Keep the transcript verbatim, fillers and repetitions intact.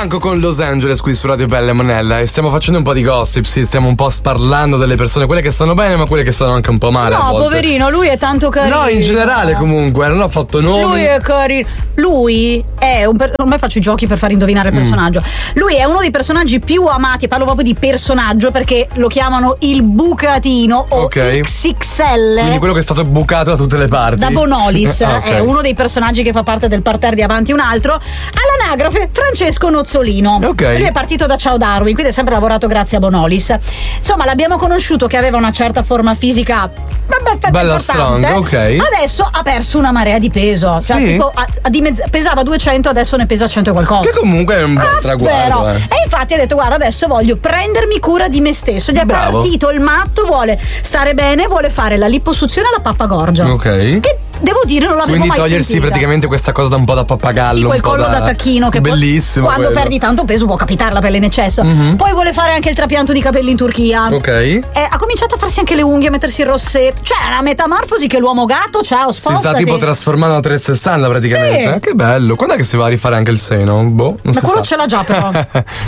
Franco con Los Angeles qui su Radio Belle e Monella e stiamo facendo un po' di gossip, sì, stiamo un po' parlando delle persone, quelle che stanno bene ma quelle che stanno anche un po' male. No, poverino, lui è tanto carino. No, in generale comunque, non ho fatto nomi. Lui è carino. Lui è un per... ormai faccio i giochi per far indovinare il personaggio. Mm. Lui è uno dei personaggi più amati, parlo proprio di personaggio perché lo chiamano il bucatino o okay. X X L. Quindi quello che è stato bucato da tutte le parti. Da Bonolis, okay. È uno dei personaggi che fa parte del parterre di Avanti un altro. All'anagrafe Francesco Nozzolino. Okay. Lui è partito da Ciao Darwin, quindi ha sempre lavorato grazie a Bonolis. Insomma, l'abbiamo conosciuto che aveva una certa forma fisica abbastanza bella importante. strong, ok. Adesso ha perso una marea di peso. Cioè, sì? tipo, a, a dimezz- pesava duecento, adesso ne pesa cento e qualcosa. Che comunque è un bel ah, traguardo. Eh. E infatti ha detto: guarda, adesso voglio prendermi cura di me stesso. Gli è Bravo. partito il matto, vuole stare bene, vuole fare la liposuzione alla pappagorgia. Ok. Che devo dire non l'avevo Quindi mai togliersi sentita. praticamente questa cosa da un po' da pappagallo. Sì, quel un po' collo da, da tacchino che bellissimo. Poi, quando quello. perdi tanto peso può capitare la pelle in eccesso. Mm-hmm. Poi vuole fare anche il trapianto di capelli in Turchia. Ok. Eh, ha cominciato a farsi anche le unghie, a mettersi il rossetto. Cioè è una metamorfosi che l'uomo gatto ciao, spostati. Si sta tipo trasformando a trecentosessanta praticamente. Sì. Eh, che bello. Quando è che si va a rifare anche il seno? Boh, non Ma si quello sa. ce l'ha già però.